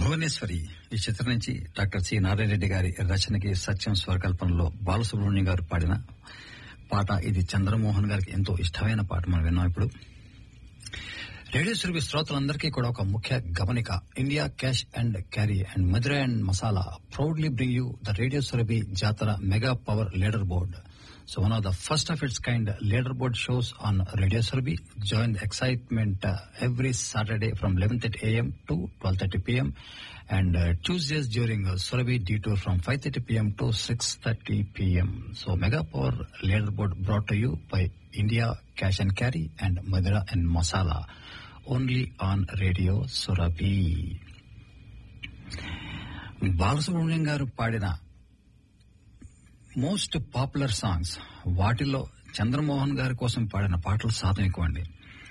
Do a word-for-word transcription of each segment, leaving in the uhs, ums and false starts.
భువనేశ్వరి ఈ చిత్రం నుంచి డాక్టర్ సి నారాయణ రెడ్డి గారి రచనకి సత్యం స్వరకల్పనలో బాలసుబ్రహ్మణ్యం గారు పాడిన పాట. ఇది చంద్రమోహన్ గారికి ఎంతో ఇష్టమైన పాట మనం విన్నాం. ఇప్పుడు రేడియో సురభి శ్రోతలందరికీ కూడా ఒక ముఖ్య గమనిక. India cash and carry and Madurai and masala proudly bring you the radio Surabhi జాతర mega power leader board. So one of the first of its kind leaderboard shows on Radio Surabhi. Join the excitement uh, every Saturday from eleven thirty a.m. to twelve thirty p.m. and uh, Tuesdays during uh, Surabhi Detour from five thirty p.m. to six thirty p.m. So Mega Power Leaderboard brought to you by India Cash and Carry and Madura and Masala. Only on Radio Surabhi. Balasubramanian garu padina most popular songs, వాటిల్లో చంద్రమోహన్ గారి కోసం పాడిన పాటలు శాతం ఎక్కువ అండి.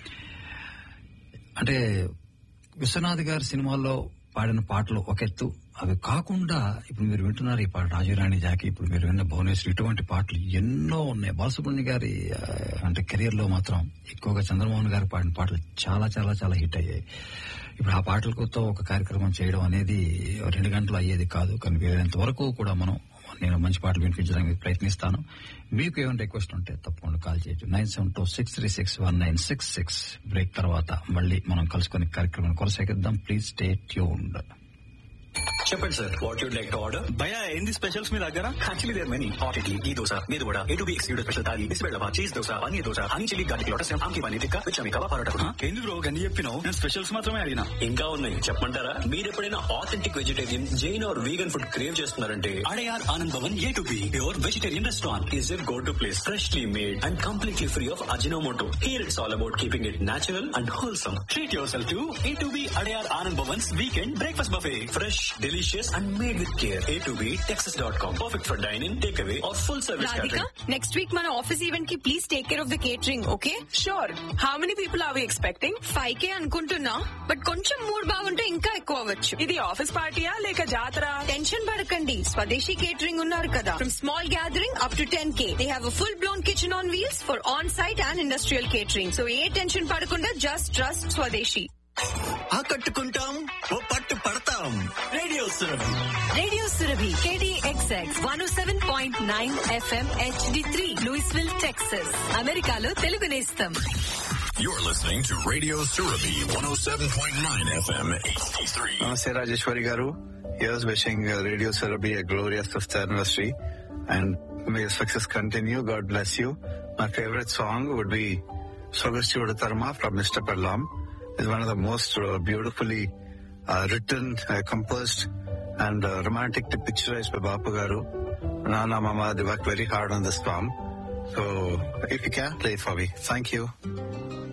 అంటే విశ్వనాథ్ గారి సినిమాల్లో పాడిన పాటలు ఒక ఎత్తు, అవి కాకుండా ఇప్పుడు మీరు వింటున్నారు ఈ పాట రాజురాణి జాకి, ఇప్పుడు మీరు విన్న భువనేశ్వరి, ఇటువంటి పాటలు ఎన్నో ఉన్నాయి. బాలసుబ్రహ్మణ్యం గారి అంటే కెరియర్ లో మాత్రం ఎక్కువగా చంద్రమోహన్ గారు పాడిన పాటలు చాలా చాలా చాలా హిట్ అయ్యాయి. ఇప్పుడు ఆ పాటలతో ఒక కార్యక్రమం చేయడం అనేది రెండు గంటలు అయ్యేది కాదు, కానీ వీలైనంత వరకు కూడా మనం నేను మంచి పాటలు వినిపించడానికి ప్రయత్నిస్తాను. మీకు ఏమైనా రిక్వెస్ట్ ఉంటే తప్పకుండా కాల్ చేయొచ్చు. Nine seven two six three six one nine six six. Break తర్వాత మళ్ళీ మనం కలుసుకునే కార్యక్రమం కొనసాగిద్దాం. Please stay tuned. చెప్పండి sir, what you'd like to order? భయ్యా ఏంది స్పెషల్స్ మీ దగ్గర? Actually there many. Hot idli, ఈ దోశ, మీద కూడా A to be excluded special thali, బిస్బెల్లవా, cheese dosa, paneer dosa, honey chilli garlic lotus, ఆమ్కి paneer tikka, విచమి kebab parotta కూడా. ఏంది బ్రో గన్ని చెప్పినావు? నేను స్పెషల్స్ మాత్రమే అడిగినా. ఇంకా ఉన్నాయి చెప్పంటారా? మీరు ఎప్పుడైనా authentic vegetarian, Jain are vegan food crave చేస్తున్నారంటే Adyar Anand Bhavan A to be pure vegetarian restaurant is your go to place. Freshly made and completely free of Ajinomoto. Here it's all about keeping it natural and wholesome. Treat your self to A to be Adyar Anand Bhavan's weekend breakfast buffet. Fresh, delicious and made with care. A to B Texas dot com. Perfect for dining, takeaway or full service Radhika, catering. next week మన office event కి please take care of the catering, okay? Sure. How many people are we expecting? Five కే అనుకుంటున్నా, but కొంచెం mood బాగుంటే ఇంకా ఎక్కువ అవ్వచ్చు. ఇది office పార్టీయా లేక జాతర? టెన్షన్ పడకండి, స్వదేశీ కేటరింగ్ ఉన్నారు కదా. From small gathering up to ten K they have a full blown kitchen on wheels for on site and industrial catering. So A tension పడకుండా జస్ట్ ట్రస్ట్ స్వదేశీ. ఆకట్టుకుంటాం, ఓ పట్టు పడతాం. Radio Surabhi. Radio Surabhi KDXX one ఓ seven point nine FM HD three Louisville, Texas. అమెరికాలో తెలుగు నేస్తం. You're listening to Radio Surabhi one oh seven point nine F M H D three. Namaste Rajeshwari garu. Here's wishing uh, Radio Surabhi a glorious fifth anniversary and may your success continue. God bless you. My favorite song would be Swagasti Udatarma from Mister Parlam. It's one of the most uh, beautifully uh, written, uh, composed and uh, romantic to picturized by Bapu garu. Nana Mama, they worked very hard on this song. So if you can, play it for me. Thank you.